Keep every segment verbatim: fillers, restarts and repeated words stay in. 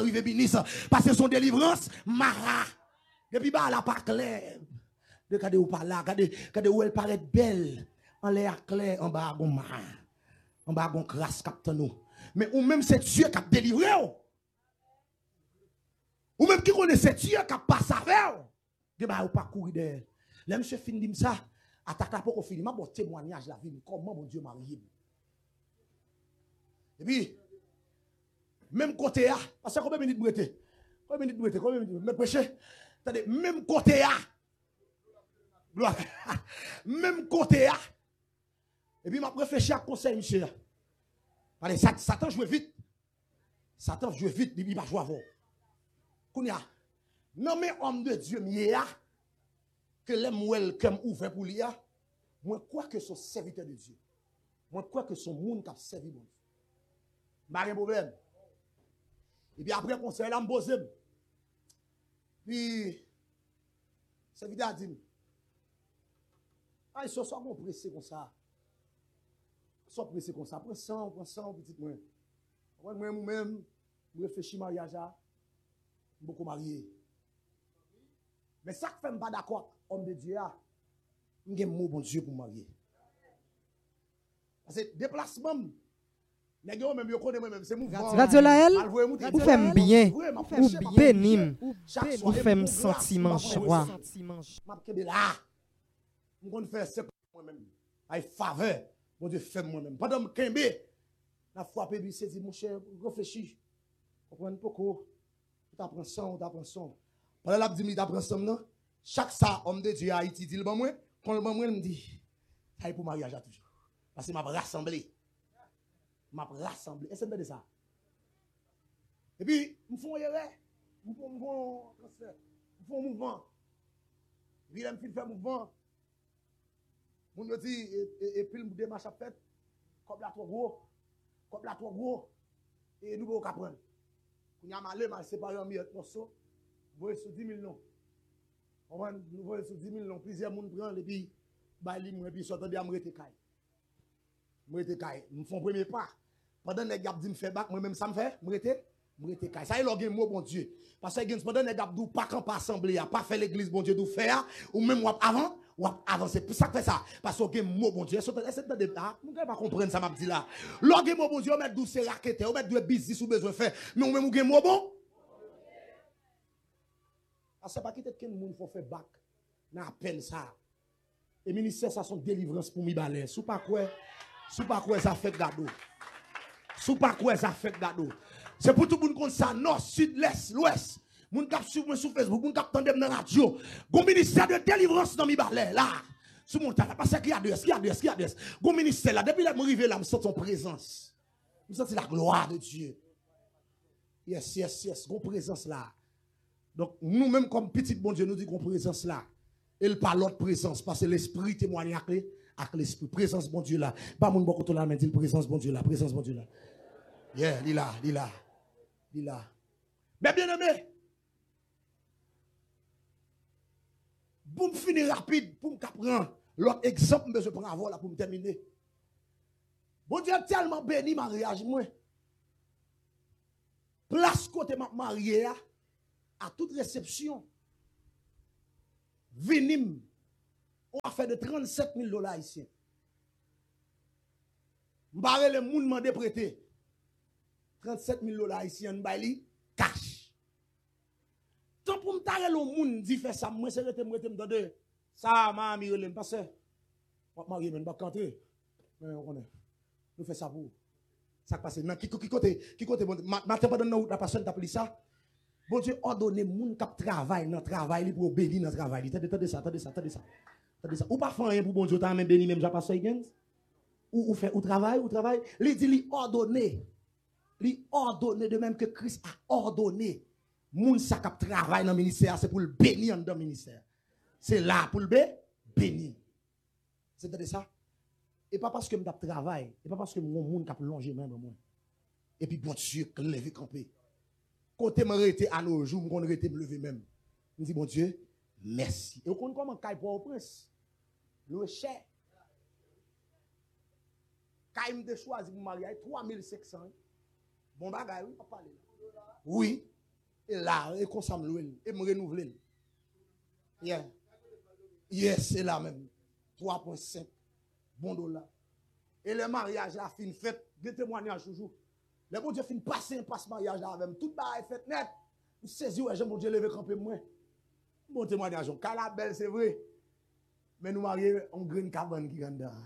arrivé bénisse parce que son délivrance mara. Depuis bas la pas clair. Regardez où pas là, regardez regardez où elle paraît belle. En l'air clair en bas gon mara. En bas gon crasse capte nous. Mais ou même c'est Dieu qui a délivré. Ou même qui connaît c'est Dieu qui a passé avec. De bah ou pas courir derrière. Là monsieur fin dit ça, attaque la pour finir, m'a bon témoignage la vie comment mon Dieu marié. Et puis même côté A, parce que combien de minutes brûlées? Combien de minutes brûlées? Combien de minutes? Mais prêcher. Attendez, même côté A. Même côté A. Et puis, m'a réfléchi à conseil, monsieur. Allez, Satan joue vite. Satan joue vite, il va jouer avant. Kounia, non mais homme de Dieu, m'yéa, que l'aime welcome ouvert pour lui, moi, quoi que son serviteur de Dieu, moi, quoi que son monde qui a servi mon Dieu. Pas de problème. Et puis après, conseil, là, m'bosé. Puis, serviteur a dit, ah, ils sont soit pressés comme ça. Soit pressés comme ça. Prends ça, prends ça, petit moi. Moi, moi-même, je réfléchis mariage à, beaucoup marié. Mais ça qui fait pas d'accord, homme de Dieu, je mot bon Dieu pour marier. Parce que déplacement, Radio Laël, vous faites bien, vous bénim, vous faites sentiment joie. Je faire ce moi-même. Avec faveur, mon Dieu fait moi-même. Pendant que je la frappe et c'est dit, mon cher, réfléchis. Comprenez pourquoi? Tu apprends ça, tu apprends ça. Pendant la dix minutes, tu apprends ça, non? Chaque ça, homme de Dieu, Haïti, dit le bon moi, quand le bon moi me dit, ça est pour mariage à toujours. Parce que m'a rassemblé. M'a rassemblé. Est-ce que c'est ça? Et puis, nous faisons un nous faisons un mouvement. Et puis, il fait un mouvement. Moun me dit, et puis le démarche à fait, comme la trop gros, comme la trop gros, et nous pouvons apprendre. Nous avons allé, mal séparé en mieux, morceau, vous voyez sur dix mille noms. Nous voyons sur dix mille noms, plusieurs moun prennent, et puis, bah, et puis, sortent de m'arrêter caille. M'arrêter caille. Nous faisons premier pas. Pendant que les gars disent, me fait bac, moi-même, ça me fait, m'arrêter, m'arrêter caille. Ça y est, l'orgue mot, bon Dieu. Parce que pendant que les gars disent, pas quand pas assemblée, pas fait l'église, bon Dieu, d'où faire, ou même avant, ou avancer. Pour ça que fait ça. Parce que le mot bon Dieu. Est-ce que vous ah, ne pouvez pas comprendre ça, m'a dit là. L'orgue mot bon Dieu, on met douce raquette, on met deux business ou besoin de faire. Mais on met un mot bon. Parce que pas quitter quelqu'un monde faut faire bac. N'a peine ça. Et ministère ça son délivrance pour mi balai. Sous pas quoi, sous pas quoi ça fait gado. Sous pas quoi ça fait gado. C'est pour tout le monde comme ça, nord, sud, l'est, l'ouest. Moun kap sur moi sur Facebook, moun kap tandem dans radio. Gon ministère de délivrance dans mi balai là. Sous mon talent parce qu'il y a deux, il y a deux, il y a deux. Gon ministère là depuis là me arrivé là, me sens son présence. Me sens la gloire de Dieu. Yes, yes, yes, gon présence là. Donc nous même comme petit bon Dieu nous dit gon présence là. Et pas l'autre présence parce que l'esprit témoigne avec avec l'esprit présence bon Dieu là. Pas moun beaucoup to là mais dit présence bon Dieu là, présence bon Dieu là. Yeah, il là, il là. Il là. Mais bien aimé, pour me finir rapide, pour me prendre l'autre exemple, je prends avant là pour me terminer. Bon Dieu a tellement béni mariage, moi. Place côté ma marié à, à toute réception. Vinim, on a fait de trente-sept mille dollars ici. M'barre le monde m'a prêté. trente-sept mille dollars ici, en baili, cash. Tant pour me tarer le monde dit fait ça, moi c'est rete moi me dande. Ça m'a ami relem parce que pas marié même pas rentrer. Mais on connaît. Nous fait ça pour. Ça passe non qui qui côté qui côté bon matin pendant nous la personne t'a pris ça. Bon Dieu ordonner monde qui travaille dans travail pour bénir dans travail. Attendez ça, attendez ça, attendez ça. Attendez ça. Ou pas faire rien pour bon Dieu t'a même béni même j'ai passé gain. Ou ou fait ou travail, ou travail, il dit lui ordonner. Lui ordonner de même que Christ a ordonné. Moun sa kap travail dans le ministère, c'est pour le bénir dans le ministère. C'est là pour le bénir. C'est ça. Et pas parce que je travaille, et pas parce que mon monde cap longer même moi. Et puis bon Dieu, que lever camper. Côté me rete à nos jours, on rete me lever même. Je dis bon Dieu, merci. Et on connaît comment caille pour au prince. Le cher. Caille me choisi pour marier trois mille cinq cents. Bon bagay, oui, pas parler. Oui. Et là, et qu'on s'en loue, et me renouveler. Yeah. Yes, c'est là même. trois virgule cinq bon dollars. Et le mariage a fin fait, des témoignages toujours. Le bon Dieu fin passer un passe mariage là avec tout bail fait net. Vous saisissez, ouais, j'ai mon Dieu levé camper moi. Bon témoignage, car la belle c'est vrai. Mais nous marions en green cabane qui gagne dedans.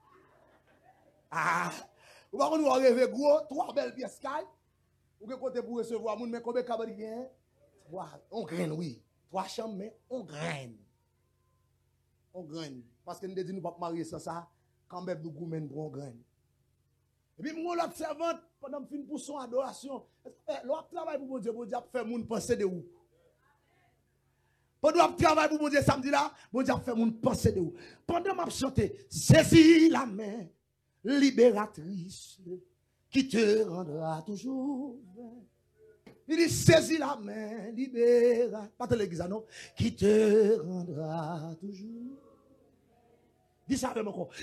Ah, vous va nous arriver gros, trois belles pièces sky. Ou que côté pour recevoir moun mais combien cabane qui gagne? Trois, on graine oui. Trois chambres mais on graine. On graine parce que nous dit nous pas marier sans ça quand même nous goumène pour on graine. Et puis moi l'autre servante pendant fin pour son adoration, l'autre travail pour mon Dieu, mon Dieu faire moun penser de où? Pendant que je travaille pour mon Dieu samedi là, mon Dieu fait mon penser de où? Pendant que je chante, saisis la main libératrice qui te rendra toujours. Il dit saisis la main libératrice, pas de l'église non, qui te rendra toujours. Dis ça avec moi.